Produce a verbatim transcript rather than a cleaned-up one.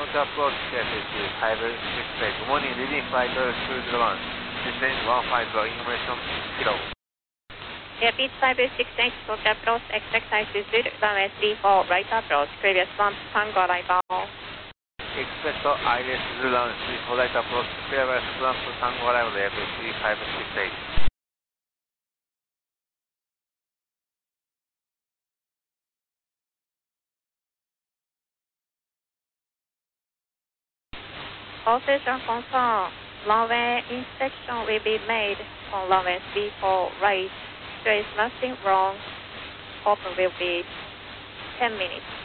to approach K F C five six eight. Good morning, leading flight two zero one. Descend one five zero, information kilo. Airbeat five six eight, full approach, expect altitude, runway three four, right approach, previous one, Tango arrival. Expect I S runway three four, right approach, previous one, Tango arrival, Airbeat five six eight. All station confirm. Runway inspection will be made on runway three four right. There is nothing wrong. Open will be ten minutes.